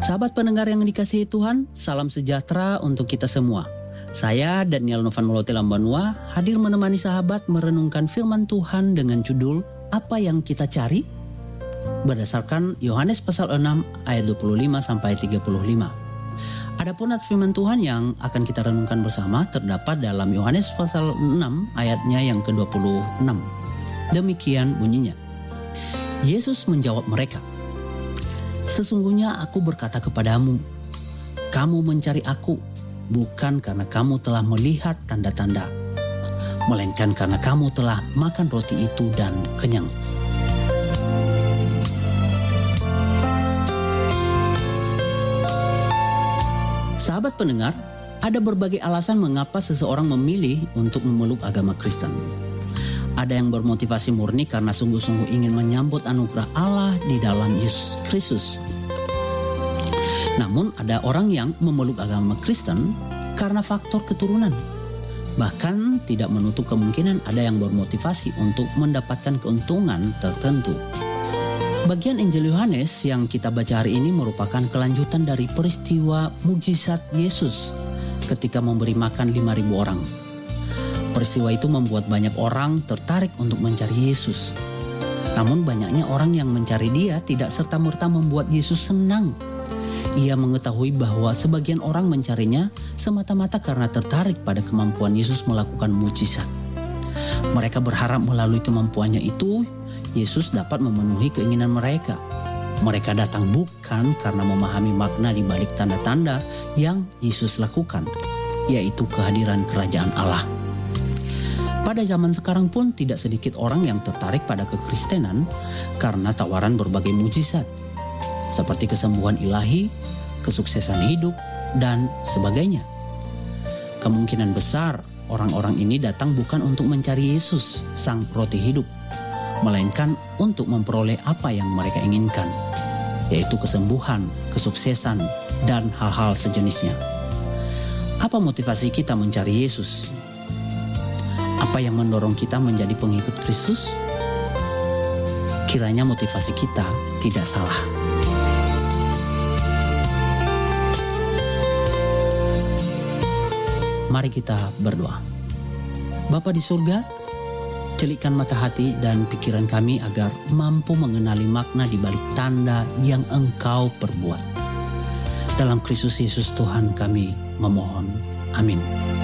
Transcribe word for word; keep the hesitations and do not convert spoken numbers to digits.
Sahabat pendengar yang dikasihi Tuhan, salam sejahtera untuk kita semua. Saya Daniel Novan Molote Lambanua hadir menemani sahabat merenungkan firman Tuhan dengan judul Apa yang kita cari? Berdasarkan Yohanes pasal enam ayat dua puluh lima sampai tiga puluh lima. Adapun ayat firman Tuhan yang akan kita renungkan bersama terdapat dalam Yohanes pasal enam ayatnya yang ke dua puluh enam. Demikian bunyinya. Yesus menjawab mereka, "Sesungguhnya aku berkata kepadamu, kamu mencari aku bukan karena kamu telah melihat tanda-tanda, melainkan karena kamu telah makan roti itu dan kenyang." Sahabat pendengar, ada berbagai alasan mengapa seseorang memilih untuk memeluk agama Kristen. Ada yang bermotivasi murni karena sungguh-sungguh ingin menyambut anugerah Allah di dalam Yesus Kristus. Namun ada orang yang memeluk agama Kristen karena faktor keturunan. Bahkan tidak menutup kemungkinan ada yang bermotivasi untuk mendapatkan keuntungan tertentu. Bagian Injil Yohanes yang kita baca hari ini merupakan kelanjutan dari peristiwa mukjizat Yesus ketika memberi makan lima ribu orang. Peristiwa itu membuat banyak orang tertarik untuk mencari Yesus. Namun banyaknya orang yang mencari Dia tidak serta-merta membuat Yesus senang. Ia mengetahui bahwa sebagian orang mencarinya semata-mata karena tertarik pada kemampuan Yesus melakukan mukjizat. Mereka berharap melalui kemampuannya itu, Yesus dapat memenuhi keinginan mereka. Mereka datang bukan karena memahami makna di balik tanda-tanda yang Yesus lakukan, yaitu kehadiran kerajaan Allah. Pada zaman sekarang pun tidak sedikit orang yang tertarik pada kekristenan karena tawaran berbagai mukjizat, seperti kesembuhan ilahi, kesuksesan hidup, dan sebagainya. Kemungkinan besar orang-orang ini datang bukan untuk mencari Yesus, sang roti hidup, melainkan untuk memperoleh apa yang mereka inginkan, yaitu kesembuhan, kesuksesan, dan hal-hal sejenisnya. Apa motivasi kita mencari Yesus? Apa yang mendorong kita menjadi pengikut Kristus? Kiranya motivasi kita tidak salah. Mari kita berdoa. Bapa di surga, celikkan mata hati dan pikiran kami agar mampu mengenali makna di balik tanda yang Engkau perbuat. Dalam Kristus Yesus Tuhan kami memohon. Amin.